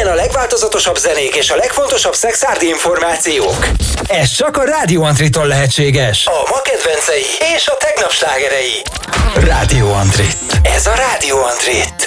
Innen a legváltozatosabb zenék és a legfontosabb szexárdi információk. Ez csak a Rádió Antritól lehetséges. A ma kedvencei és a tegnap slágerei. Rádió Antrit. Ez a Rádió Antrit.